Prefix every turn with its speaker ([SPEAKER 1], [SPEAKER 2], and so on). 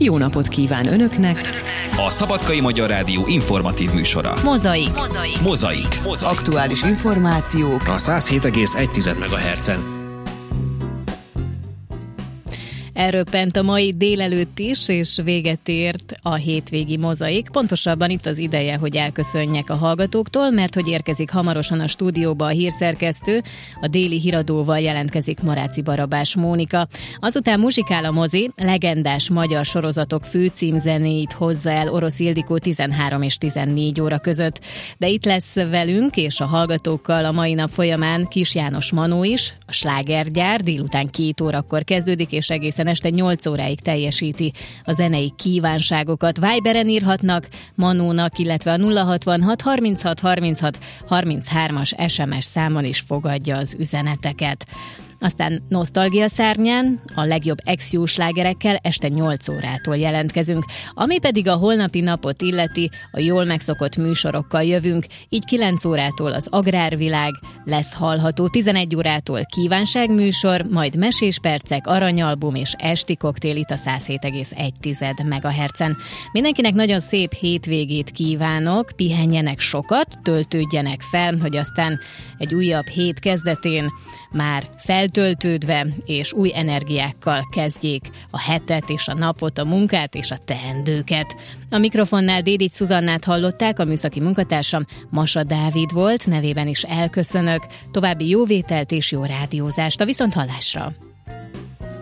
[SPEAKER 1] jó napot kíván Önöknek!
[SPEAKER 2] A Szabadkai Magyar Rádió informatív műsora. Mozaik.
[SPEAKER 1] Aktuális információk
[SPEAKER 3] a 107,1 MHz-en.
[SPEAKER 4] Elröppent a mai délelőtt is, és véget ért a hétvégi mozaik. Pontosabban itt az ideje, hogy elköszönjek a hallgatóktól, mert hogy érkezik hamarosan a stúdióba a hírszerkesztő, a déli híradóval jelentkezik Maráci Barabás Mónika. Azután muzsikál a mozi, legendás magyar sorozatok főcímzenéit hozza el Orosz Ildikó 13 és 14 óra között. De itt lesz velünk és a hallgatókkal a mai nap folyamán Kis János Manó is, a slágergyár délután 2 órakor kezdődik, és egészen este 8 óráig teljesíti a zenei kívánságokat. Viberen írhatnak Manónak, illetve a 066 36 36 33-as SMS számon is fogadja az üzeneteket. Aztán nosztalgia szárnyán a legjobb ex-jó slágerekkel este 8 órától jelentkezünk. Ami pedig a holnapi napot illeti, a jól megszokott műsorokkal jövünk, így 9 órától az Agrárvilág lesz hallható, 11 órától kívánságműsor, majd meséspercek, aranyalbum és esti koktél itt a 107,1 MHz-en. Mindenkinek nagyon szép hétvégét kívánok, pihenjenek sokat, töltődjenek fel, hogy aztán egy újabb hét kezdetén már feltöltődve és új energiákkal kezdjék a hetet és a napot, a munkát és a teendőket. A mikrofonnál Dédics Szuzannát hallották, a műszaki munkatársam Masa Dávid volt, nevében is elköszönök. További jó vételt és jó rádiózást, a viszonthallásra!